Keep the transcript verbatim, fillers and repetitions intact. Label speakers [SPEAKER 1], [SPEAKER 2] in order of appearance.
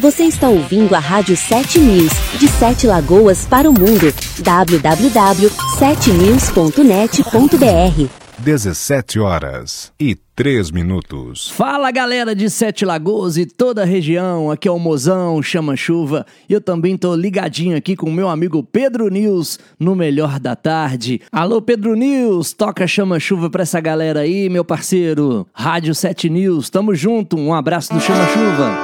[SPEAKER 1] Você está ouvindo a Rádio sete News, de Sete Lagoas para o mundo. w w w ponto sete news ponto net ponto b r.
[SPEAKER 2] dezessete horas e três minutos.
[SPEAKER 3] Fala, galera de Sete Lagoas e toda a região, aqui é o Mozão, Chama Chuva, e eu também tô ligadinho aqui com o meu amigo Pedro News, no Melhor da Tarde. Alô, Pedro News, toca Chama Chuva pra essa galera aí, meu parceiro. Rádio sete News, tamo junto, um abraço do Chama Chuva.